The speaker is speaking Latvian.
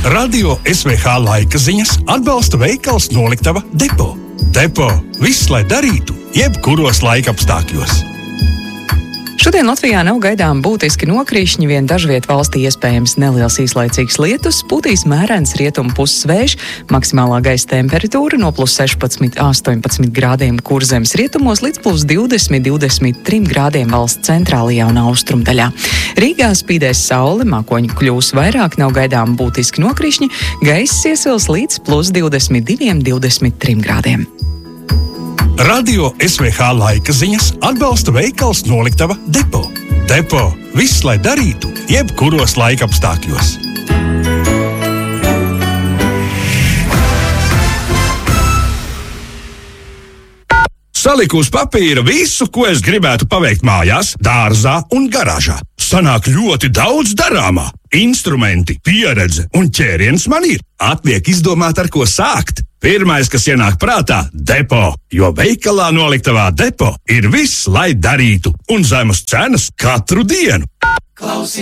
Radio SVH laika ziņas atbalsta veikals Noliktava Depo. Depo – viss, lai darītu, jebkuros laikapstākļos. Šodien Latvijā nav gaidām būtiski nokrišņi, vien dažviet valstī iespējams neliels īslaicīgs lietus, pūtīs mērens rietumu puses vējš, maksimālā gaisa temperatūra no +16, 18 grādiem Kurzemes rietumos līdz +20, 23 grādiem valsts centrālajā un austrumdaļā. Rīgā spīdēs saule, mākoņi kļūs vairāk, nav gaidām būtiski nokrišņi, gaiss iesils līdz +22, 23 grādiem. Radio SVH laika ziņas atbalsta veikals Noliktava Depo. Depo – viss, lai darītu, jebkuros laikapstākļos. Saliku uz papīra visu, ko es gribētu paveikt mājās, dārzā un garāžā. Sanāk ļoti daudz darāmā. Instrumenti, pieredze un ķēriens man ir. Atliek izdomāt, ar ko sākt. Pirmais, kas ienāk prātā – Depo, jo veikalā Noliktavā Depo ir viss, lai darītu, un zemas cenas katru dienu.